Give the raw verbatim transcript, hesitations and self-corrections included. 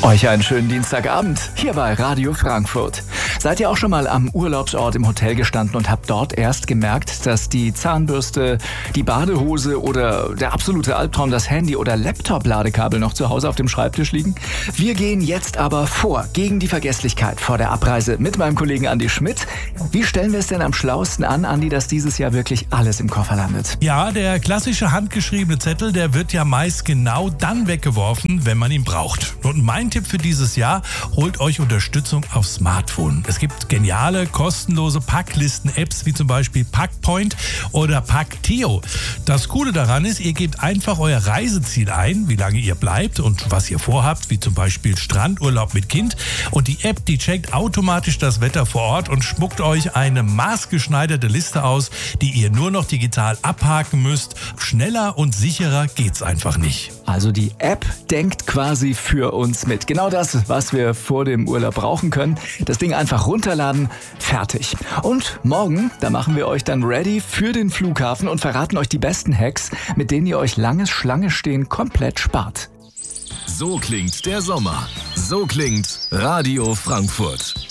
Euch einen schönen Dienstagabend hier bei Radio Frankfurt. Seid ihr auch schon mal am Urlaubsort im Hotel gestanden und habt dort erst gemerkt, dass die Zahnbürste, die Badehose oder der absolute Albtraum, das Handy oder Laptop-Ladekabel noch zu Hause auf dem Schreibtisch liegen? Wir gehen jetzt aber vor gegen die Vergesslichkeit vor der Abreise mit meinem Kollegen Andi Schmidt. Wie stellen wir es denn am schlauesten an, Andi, dass dieses Jahr wirklich alles im Koffer landet? Ja, der klassische handgeschriebene Zettel, der wird ja meist genau dann weggeworfen, wenn man ihn braucht. Und mein Tipp für dieses Jahr: holt euch Unterstützung auf Smartphone. Es gibt geniale, kostenlose Packlisten-Apps wie zum Beispiel Packpoint oder Packteo. Das Coole daran ist, ihr gebt einfach euer Reiseziel ein, wie lange ihr bleibt und was ihr vorhabt, wie zum Beispiel Strandurlaub mit Kind. Und die App, die checkt automatisch das Wetter vor Ort und spuckt euch eine maßgeschneiderte Liste aus, die ihr nur noch digital abhaken müsst. Schneller und sicherer geht's einfach nicht. Also die App denkt quasi für uns mit. Genau das, was wir vor dem Urlaub brauchen können. Das Ding einfach runterladen, fertig. Und morgen, da machen wir euch dann ready für den Flughafen und verraten euch die besten Hacks, mit denen ihr euch langes Schlange stehen komplett spart. So klingt der Sommer. So klingt Radio Frankfurt.